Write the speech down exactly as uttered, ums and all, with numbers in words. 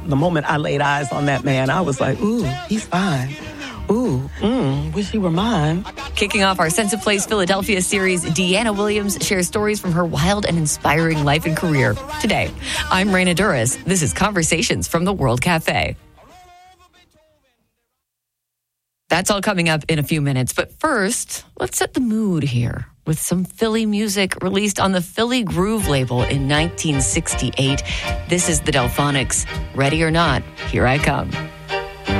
the moment I laid eyes on that man, I was like, ooh, he's fine. Ooh, mm, wish he were mine. Kicking off our Sense of Place Philadelphia series, Deanna Williams shares stories from her wild and inspiring life and career. Today, I'm Raina Duras. This is Conversations from the World Cafe. That's all coming up in a few minutes. But first, let's set the mood here with some Philly music released on the Philly Groove label in nineteen sixty-eight. This is the Delphonics. Ready or not, here I come.